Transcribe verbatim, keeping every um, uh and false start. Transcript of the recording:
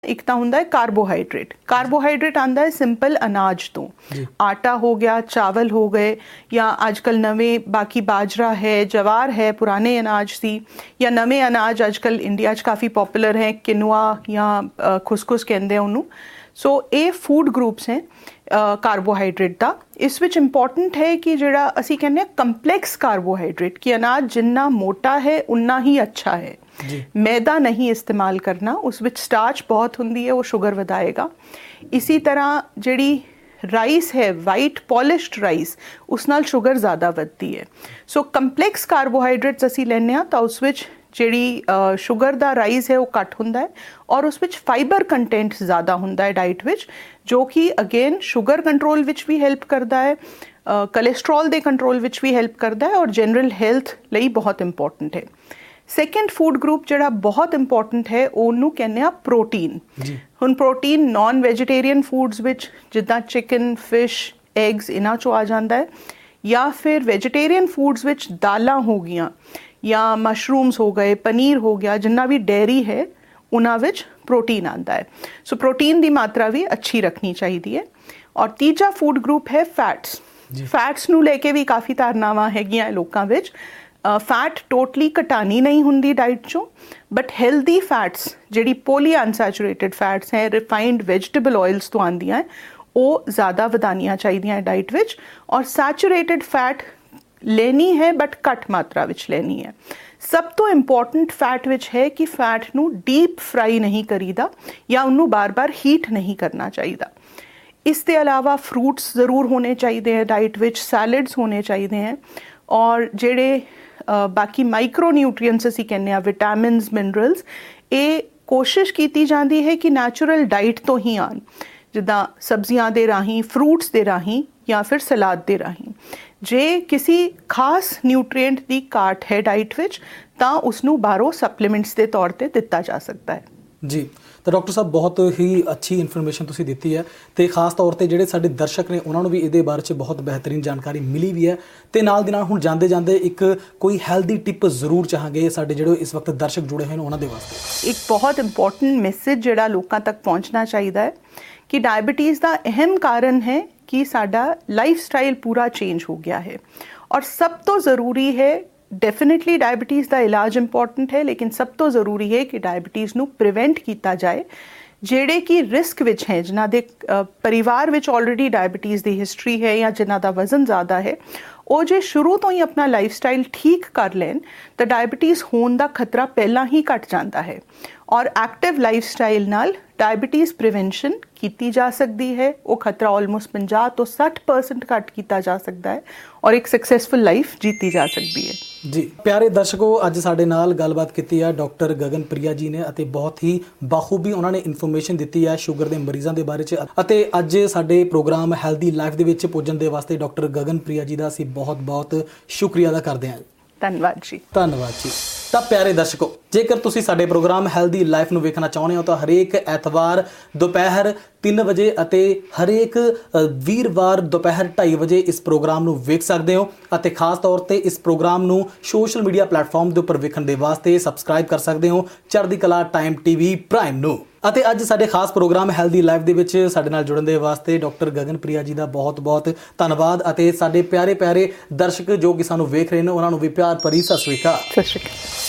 ਇੱਕ ਤਾਂ ਹੁੰਦਾ ਹੈ ਕਾਰਬੋਹਾਈਡਰੇਟ। ਕਾਰਬੋਹਾਈਡਰੇਟ ਆਂਦਾ ਹੈ ਸਿੰਪਲ ਅਨਾਜ ਤੋਂ, ਆਟਾ ਹੋ ਗਿਆ, ਚਾਵਲ ਹੋ ਗਏ, ਜਾਂ ਅੱਜਕੱਲ ਨਵੇਂ ਬਾਕੀ ਬਾਜਰਾ ਹੈ, ਜਵਾਰ ਹੈ, ਪੁਰਾਣੇ ਅਨਾਜ ਸੀ, ਜਾਂ ਨਵੇਂ ਅਨਾਜ ਅੱਜਕੱਲ ਇੰਡੀਆ 'ਚ ਕਾਫੀ ਪੋਪੂਲਰ ਹੈ, ਕਿਨੂਆ ਜਾਂ ਖੁਸਖੁਸ ਕਹਿੰਦੇ ਉਹਨੂੰ। ਸੋ ਇਹ ਫੂਡ ਗਰੁੱਪਸ ਹੈ ਕਾਰਬੋਹਾਈਡਰੇਟ ਦਾ। ਇਸ ਵਿੱਚ ਇੰਪੋਰਟੈਂਟ ਹੈ ਕਿ ਜਿਹੜਾ ਅਸੀਂ ਕਹਿੰਦੇ ਹਾਂ ਕੰਪਲੈਕਸ ਕਾਰਬੋਹਾਈਡਰੇਟ, ਕਿ ਅਨਾਜ ਜਿੰਨਾ ਮੋਟਾ ਹੈ ਉਨਾ ਹੀ ਅੱਛਾ ਹੈ। मैदा नहीं इस्तेमाल करना, उस विच स्टार्च बहुत हुंदी है, वो शुगर वधाएगा। इसी तरह जिहड़ी राइस है, वाइट पॉलिश्ड राइस, उस नाल शुगर ज़्यादा वधदी है। सो कंपलैक्स कार्बोहाइड्रेट्स असीं लैंदे हां तां उस विच जिहड़ी शुगर दा राइस है वो घट हुंदा है, और उस विच फाइबर कंटेंट ज़्यादा हुंदा है डाइट विच, जो कि अगेन शुगर कंट्रोल विच भी हैल्प करदा है, कोलेस्ट्रॉल दे कंट्रोल विच भी हैल्प करदा है, और जनरल हैल्थ लई बहुत इंपॉर्टेंट है। सैकेंड फूड ग्रुप जिहड़ा बहुत इंपॉर्टेंट है ਉਹਨੂੰ ਕਹਿੰਦੇ ਆ ਪ੍ਰੋਟੀਨ। ਹੁਣ ਪ੍ਰੋਟੀਨ ਨॉन ਵੈਜੀਟੇਰੀਅਨ ਫੂਡਸ ਵਿੱਚ ਜਿੱਦਾਂ ਚਿਕਨ, ਫਿਸ਼, ਐਗਸ ਇਹਨਾਂ 'ਚੋਂ ਆ ਜਾਂਦਾ ਹੈ, ਜਾਂ ਫਿਰ ਵੈਜੀਟੇਰੀਅਨ ਫੂਡਸ ਵਿੱਚ ਦਾਲਾਂ ਹੋ ਗਈਆਂ, ਜਾਂ ਮਸ਼ਰੂਮਸ ਹੋ ਗਏ, ਪਨੀਰ ਹੋ ਗਿਆ, ਜਿੰਨਾ ਵੀ ਡੇਅਰੀ ਹੈ ਉਹਨਾਂ ਵਿੱਚ ਪ੍ਰੋਟੀਨ ਆਉਂਦਾ ਹੈ। ਸੋ ਪ੍ਰੋਟੀਨ ਦੀ ਮਾਤਰਾ ਵੀ ਅੱਛੀ ਰੱਖਣੀ ਚਾਹੀਦੀ ਹੈ। ਔਰ ਤੀਜਾ ਫੂਡ ਗਰੁੱਪ ਹੈ ਫੈਟਸ। ਫੈਟਸ ਨੂੰ ਲੈ ਕੇ ਵੀ ਕਾਫੀ ਧਾਰਨਾਵਾਂ ਹੈਗੀਆਂ ਲੋਕਾਂ ਵਿੱਚ। फैट टोटली घटानी नहीं हुंदी डाइट चों, बट हैल्दी फैट्स जिहड़ी पोली अनसैचुरेटेड फैट्स हैं, रिफाइंड वैजिटेबल ऑयल्स तो आंदियां है, वो ज़्यादा वधानियां चाहिदियां डाइट विच। और सैचुरेटेड फैट लेनी है बट घट मात्रा विच लेनी है। सब तो इंपॉर्टेंट फैट विच है कि फैट नू डीप फ्राई नहीं करीदा, या उन्नू बार बार हीट नहीं करना चाहिए। इसके अलावा फ्रूट्स ज़रूर होने चाहिए हैं डाइट विच, सैलड्स होने चाहिए हैं, और जिहड़े बाकी माइक्रो न्यूट्रीएंट्स असीं कहने आ, विटामिन्स, मिनरल्स, ये कोशिश की जाती है कि नैचुरल डाइट तो ही आन, जिद्दां सब्जियां दे राहीं, फ्रूट्स दे राहीं, या फिर सलाद दे राहीं। जे किसी खास न्यूट्रीएंट की घाट है डाइट विच तां उसनूं बाहरों सप्लीमेंट्स के तौर पर दिता जा सकता है। जी, तो डॉक्टर साहब बहुत ही अच्छी इन्फॉर्मेशन तुसीं दित्ती है, तो खास तौर पर जिहड़े साडे दर्शक ने उन्होंने भी इहदे बारे च बहुत बेहतरीन जानकारी मिली भी है। तो नाल दी नाल हुण जांदे जांदे एक कोई हैल्दी टिप जरूर चाहांगे साडे जिहड़े इस वक्त दर्शक जुड़े हुए हैं उन्हां दे वास्ते। एक बहुत इंपॉर्टेंट मैसेज जिहड़ा लोकां तक पहुँचना चाहिए है कि डायबिटीज़ का अहम कारण है कि साडा लाइफ स्टाइल पूरा चेंज हो गया है। और सब तो ज़रूरी है, डेफिनेटली डायबिटीज़ का इलाज इंपॉर्टेंट है, लेकिन सब तो ज़रूरी है कि डायबिटीज़ नू प्रिवेंट किया जाए। ਜਿਹੜੇ कि रिस्क विच हैं, जिन्हां दे परिवार विच ऑलरेडी डायबिटीज़ की हिस्टरी है, या जिन्हां दा वजन ज़्यादा है, ਉਹ ਜੇ ਸ਼ੁਰੂ ਤੋਂ ਹੀ ਆਪਣਾ ਲਾਈਫ ਸਟਾਈਲ ਠੀਕ ਕਰ ਲੈਣ ਤਾਂ ਡਾਇਬੀਟੀਜ਼ ਹੋਣ ਦਾ ਖਤਰਾ ਪਹਿਲਾਂ ਹੀ ਘਟ ਜਾਂਦਾ ਹੈ। ਔਰ ਐਕਟਿਵ ਲਾਈਫ ਸਟਾਈਲ ਨਾਲ ਡਾਇਬੀਟੀਜ਼ ਪ੍ਰੀਵੈਂਸ਼ਨ ਕੀਤੀ ਜਾ ਸਕਦੀ ਹੈ। ਉਹ ਖਤਰਾ ਆਲਮੋਸਟ ਪੰਜਾਹ ਤੋਂ ਸੱਠ ਪਰਸੈਂਟ ਘੱਟ ਕੀਤਾ ਜਾ ਸਕਦਾ ਹੈ, ਔਰ ਇੱਕ ਸਕਸੈਸਫੁਲ ਲਾਈਫ ਜੀਤੀ ਜਾ ਸਕਦੀ ਹੈ। जी प्यारे दर्शकों, अज साडे नाल गलबात कीती है डॉक्टर गगन प्रिया जी ने, अते बहुत ही बाखूबी उन्होंने इन्फॉर्मेशन दी है शुगर के मरीजों के बारे च। अते अज साडे प्रोग्राम हैल्दी लाइफ दे विच पुजन दे वास्ते डॉक्टर गगन प्रिया जी का असीं बहुत बहुत शुक्रिया अदा करते हैं। धन्यवाद जी। धन्यवाद जी। तो प्यारे दर्शकों, जेकर तुसीं साडे प्रोग्राम हैल्दी लाइफ नूं वेखना चाहुंदे हो तो हरेक एतवार दोपहर तीन बजे अते हरेक वीरवार दोपहर ढाई बजे इस प्रोग्राम नूं वेख सकते हो। अते खास तौर पर इस प्रोग्राम नूं सोशल मीडिया प्लेटफॉर्म के उपर वेखण दे वास्ते सबसक्राइब कर सकते हो चढ़दी कला टाइम टीवी प्राइम नूं। ਅਤੇ ਅੱਜ ਸਾਡੇ ਖਾਸ ਪ੍ਰੋਗਰਾਮ ਹੈਲਦੀ ਲਾਈਫ ਦੇ ਵਿੱਚ ਸਾਡੇ ਨਾਲ ਜੁੜਨ ਦੇ ਵਾਸਤੇ ਡਾਕਟਰ ਗਗਨ ਪ੍ਰਿਆ ਜੀ ਦਾ ਬਹੁਤ ਬਹੁਤ ਧੰਨਵਾਦ। ਅਤੇ ਸਾਡੇ ਪਿਆਰੇ ਪਿਆਰੇ ਦਰਸ਼ਕ ਜੋ ਕਿ ਸਾਨੂੰ ਵੇਖ ਰਹੇ ਨੇ ਉਹਨਾਂ ਨੂੰ ਵੀ ਪਿਆਰ ਭਰੀ ਸਤਿ ਸ਼੍ਰੀ ਅਕਾਲ। ਸਤਿ ਸ਼੍ਰੀ ਅਕਾਲ।